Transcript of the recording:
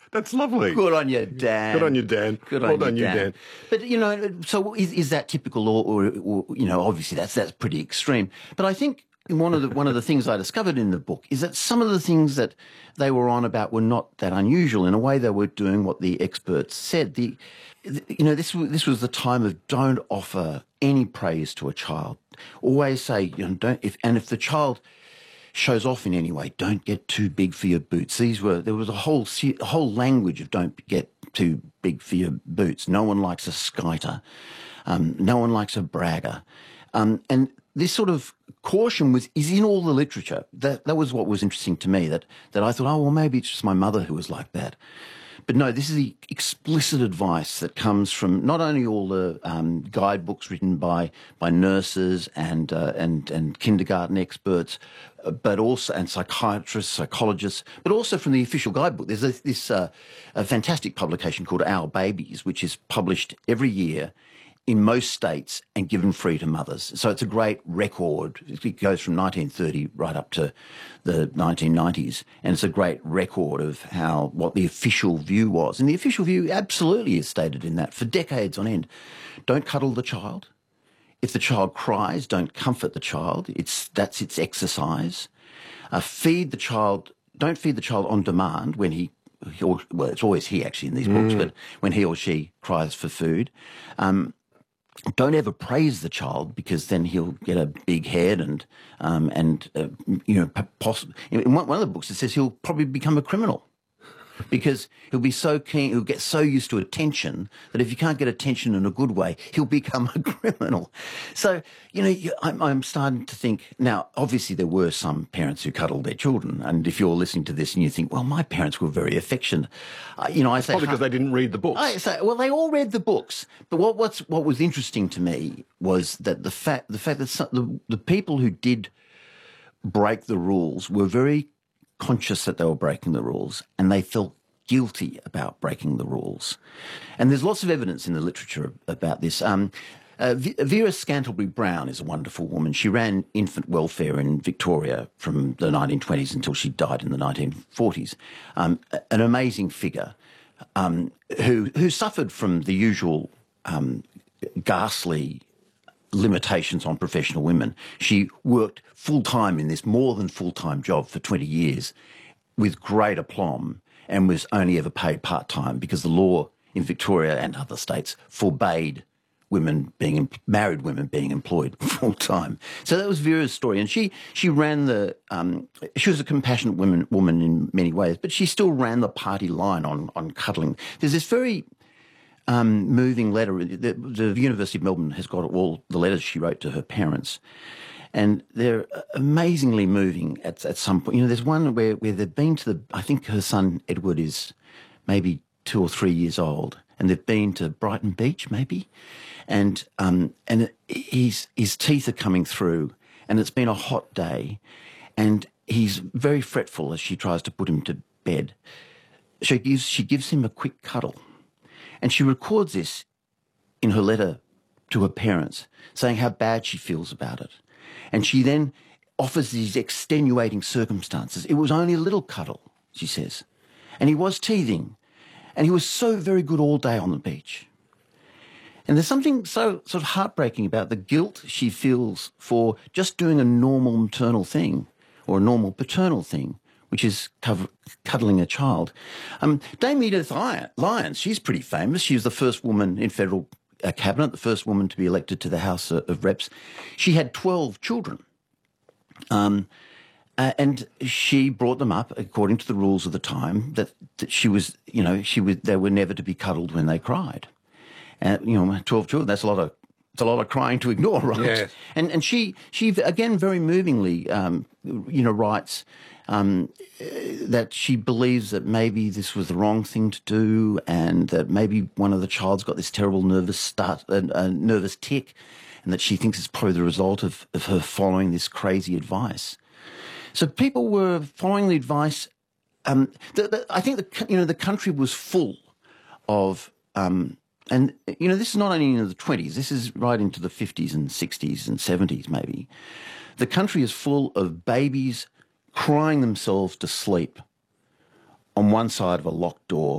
That's lovely. Good on you, Dan. Good on you, Dan. Good well on done, you, you, Dan. But, so is that typical or, obviously that's pretty extreme. But I think one of the things I discovered in the book is that some of the things that they were on about were not that unusual. In a way, they were doing what the experts said. This was the time of don't offer any praise to a child. Always say, don't, if the child shows off in any way, don't get too big for your boots. There was a whole language of don't get too big for your boots. No one likes a skiter. No one likes a bragger. And this sort of caution is in all the literature. That was what was interesting to me, that I thought, oh, well, maybe it's just my mother who was like that. But no, this is the explicit advice that comes from not only all the guidebooks written by nurses and kindergarten experts, but also and psychiatrists, psychologists, but also from the official guidebook. There's this a fantastic publication called Our Babies, which is published every year in most states and given free to mothers. So it's a great record. It goes from 1930 right up to the 1990s, and it's a great record of what the official view was. And the official view absolutely is stated in that for decades on end. Don't cuddle the child. If the child cries, don't comfort the child. That's its exercise. Feed the child. Don't feed the child on demand when it's always he actually in these books, but when he or she cries for food. Don't ever praise the child, because then he'll get a big head and possibly in one of the books it says he'll probably become a criminal, because he'll be so keen, he'll get so used to attention that if you can't get attention in a good way, he'll become a criminal. So, I'm starting to think, now, obviously there were some parents who cuddled their children, and if you're listening to this and you think, well, my parents were very affectionate, I say... Probably because they didn't read the books. I say, well, they all read the books, but what was interesting to me was that the fact that the people who did break the rules were very conscious that they were breaking the rules, and they felt guilty about breaking the rules. And there's lots of evidence in the literature about this. Vera Scantlebury-Brown is a wonderful woman. She ran infant welfare in Victoria from the 1920s until she died in the 1940s. An amazing figure who suffered from the usual ghastly limitations on professional women. She worked full-time in this more than full-time job for 20 years with great aplomb, and was only ever paid part-time because the law in Victoria and other states forbade married women being employed full-time. So that was Vera's story. And she ran she was a compassionate woman in many ways, but she still ran the party line on cuddling. There's this very moving letter. The University of Melbourne has got all the letters she wrote to her parents, and they're amazingly moving at some point. There's one where they've been to I think her son Edward is maybe 2 or 3 years old, and they've been to Brighton Beach maybe, and his teeth are coming through, and it's been a hot day, and he's very fretful as she tries to put him to bed. She gives him a quick cuddle. And she records this in her letter to her parents, saying how bad she feels about it. And she then offers these extenuating circumstances. It was only a little cuddle, she says. And he was teething. And he was so very good all day on the beach. And there's something so sort of heartbreaking about the guilt she feels for just doing a normal maternal thing or a normal paternal thing, which is cuddling a child. Dame Edith Lyons, she's pretty famous. She was the first woman in federal cabinet, the first woman to be elected to the House of Reps. She had 12 children. And she brought them up according to the rules of the time that they were never to be cuddled when they cried. 12 children, that's a lot of crying to ignore, right? Yes. And she again very movingly writes that she believes that maybe this was the wrong thing to do, and that maybe one of the child's got this terrible nervous tick, and that she thinks it's probably the result of her following this crazy advice. So people were following the advice. I think the country was full of. And, this is not only in the 20s, this is right into the 50s and 60s and 70s maybe. The country is full of babies crying themselves to sleep on one side of a locked door